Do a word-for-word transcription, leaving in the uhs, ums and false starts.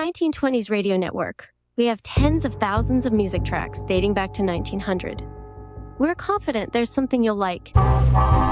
nineteen twenties Radio Network, we have tens of thousands of music tracks dating back to nineteen hundred. We're confident there's something you'll like.